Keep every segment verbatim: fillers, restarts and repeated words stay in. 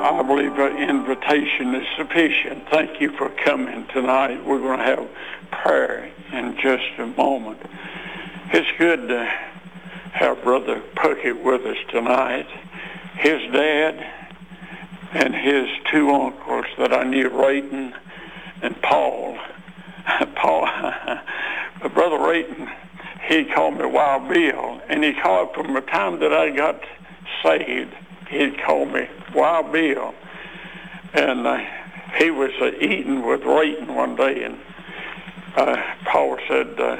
I believe an invitation is sufficient. Thank you for coming tonight. We're going to have prayer in just a moment. It's good to have Brother Puckett with us tonight. His dad and his two uncles that I knew, Rayton and Paul. Paul, Brother Rayton, he called me Wild Bill, and he called from the time that I got saved. He'd call me Wild Bill. And uh, he was uh, eating with Rayton one day, and uh, Paul said, uh,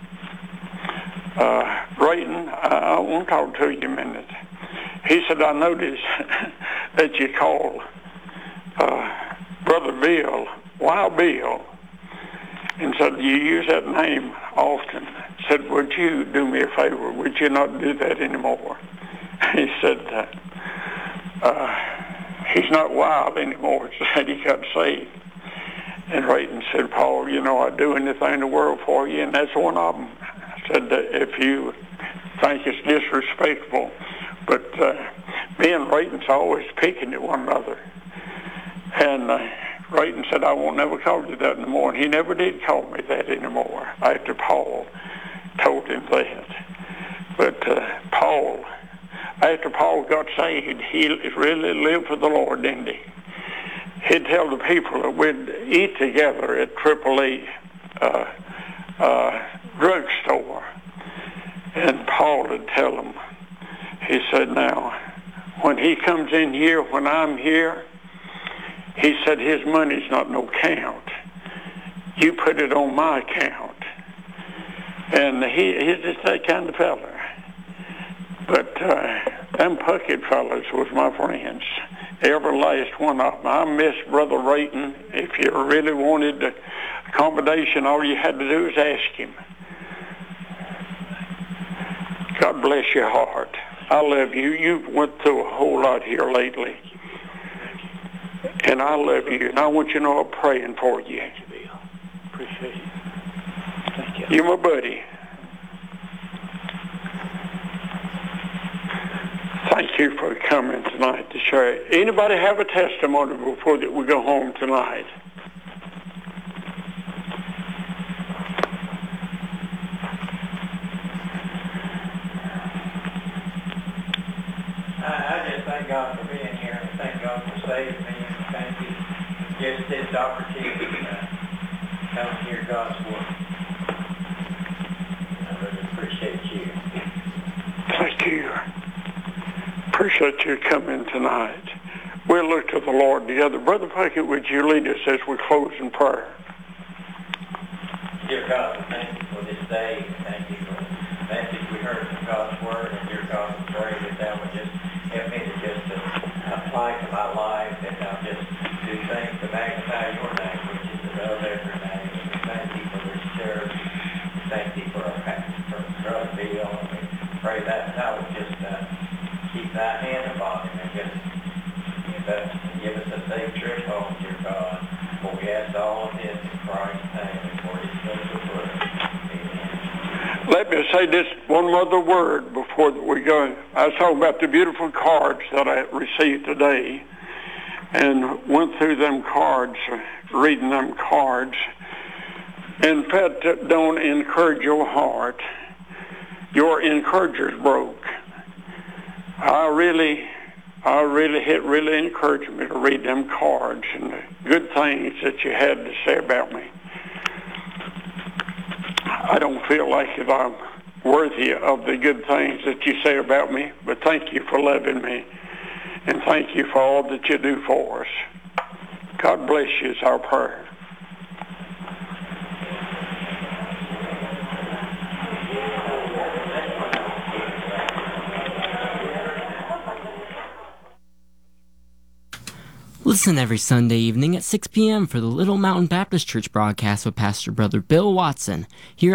uh, Rayton, I, I want to talk to you a minute. He said, I noticed that you call uh, Brother Bill Wild Bill. And said, you use that name often. Said, would you do me a favor? Would you not do that anymore? He said, uh, uh, he's not wild anymore. He said he got saved. And Rayton said, Paul, you know, I'd do anything in the world for you, and that's one of them. I said, uh, if you think it's disrespectful, but uh, me and Rayton's always picking at one another. And uh, Rayton said, I won't never call you that anymore. And he never did call me that anymore after Paul told him that. But uh, Paul, after Paul got saved, he really lived for the Lord, didn't he? He'd tell the people that we'd eat together at Triple E uh, uh, drugstore. And Paul would tell them, he said, now, when he comes in here, when I'm here, he said his money's not no count. You put it on my account. And he, he's just that kind of fella. But uh, them Puckett fellas was my friends. Every last one of them. I miss Brother Rayton. If you really wanted the accommodation, all you had to do was ask him. God bless your heart. I love you. You've went through a whole lot here lately. And I love you, and I want you to know I'm praying for you. Thank you, Bill. Appreciate you. Thank you. You're my buddy. Thank you for coming tonight to share. Anybody have a testimony before that we go home tonight? I just thank God for being here, and thank God for saving me, and thank you for just this opportunity to come and hear God's word. I really appreciate you. Thank you. Appreciate you coming tonight. We'll look to the Lord together. Brother Puckett, would you lead us as we close in prayer? Dear God, we thank you for this day, and thank you for the message we heard from God's word, and dear God, we pray that that would just help me to just uh, apply to my life, and I'll just do things to magnify your name, which is above every name. And we thank you for this church. We thank you for our pastor, for Brother Bill, and we pray that I would just uh, keep thy hand upon him and just give us, give us a safe trip home, dear God. For we ask all of this in Christ's name and for his special word. Amen. Let me say this one other word before we go. I was talking about the beautiful cards that I received today, and went through them cards, reading them cards. And if that don't encourage your heart, your encourager's broke. I really, I really, it really encouraged me to read them cards and the good things that you had to say about me. I don't feel like if I'm worthy of the good things that you say about me, but thank you for loving me, and thank you for all that you do for us. God bless you is our prayer. Listen every Sunday evening at six p.m. for the Little Mountain Baptist Church broadcast with Pastor Brother Bill Watson here